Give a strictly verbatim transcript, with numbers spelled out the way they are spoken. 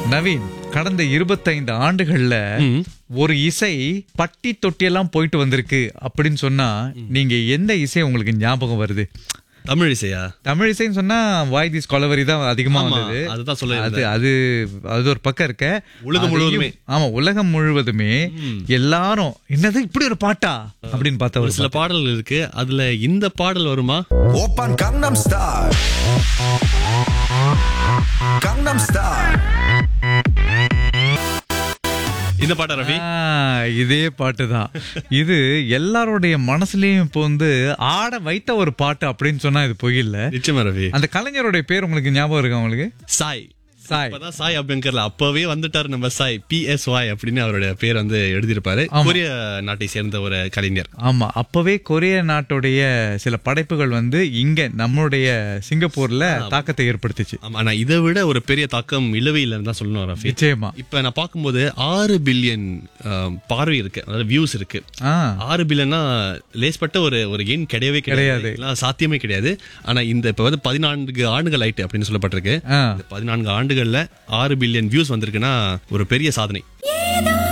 நவீன், கடந்த இருபத்தைந்து ஆண்டுகள்ல ஒரு இசை பட்டி தொட்டியெல்லாம் போயிட்டு வந்திருக்கு அப்படின்னு சொன்னா நீங்க எந்த இசை உங்களுக்கு ஞாபகம் வருது? தமிழ் இசையா? தமிழ் இசைன்னு சொன்னா வாய் திஸ் கொலவரி தான் அதிகமா வந்தது. அதுதான் சொல்ல அது அது அது ஒரு பக்கம் இருக்க. உலகம் முழுவதுமே, ஆமா, உலகம் முழுவதுமே எல்லாரும் என்னது இப்படி ஒரு பாட்டா அப்படின்னு பார்த்தா ஒரு சில பாடல்கள் இருக்கு. அதுல இந்த பாடல் வருமா? 오빤 강남스타일 강남스타일 இந்த பாட்டா ரவி? இதே பாட்டு தான். இது எல்லாருடைய மனசுலயும் இப்போ வந்து ஆட வைத்த ஒரு பாட்டு அப்படின்னு சொன்னா இது பொய் இல்ல. நிச்சயமா ரவி. அந்த கலைஞருடைய பேர் உங்களுக்கு ஞாபகம் இருக்கு? உங்களுக்கு சாய் சாய் இப்பதான் சாய் அபியங்கர்ல அப்பவே வந்துட்டாரு நம்ம சாய். பி எஸ் ஒய் அப்படின்னு அவருடைய பேர் வந்து எழுதியிருப்பாரு. கொரிய நாட்டை சேர்ந்த ஒரு கலைஞர். ஆமா, அப்பவே கொரிய நாட்டுடைய சில படைப்புகள் வந்து இங்க நம்மளுடைய சிங்கப்பூர்ல தாக்கத்தை ஏற்படுத்துச்சு. ஆமா, ஆனா இதை விட ஒரு பெரிய தாக்கம் இளவையில தான் சொல்லணும் ரஃபி. நிச்சயமா. இப்ப நான் பார்க்கும்போது ஆறு பில்லியன் பார்வை இருக்கு, அதாவது வியூஸ் இருக்கு. ஆறு பில்லியன்னா லேஸ்பட்ட ஒரு ஒரு எண் கிடையவே கிடையாது, சாத்தியமே கிடையாது. ஆனா இந்த இப்ப வந்து பதினான்கு ஆண்டுகள் ஆயிட்டு அப்படின்னு சொல்லப்பட்டிருக்கு. பதினான்கு ஆண்டுகள் ஆறு பில்லியன் வியூஸ் வந்திருக்குன்னா ஒரு பெரிய சாதனை.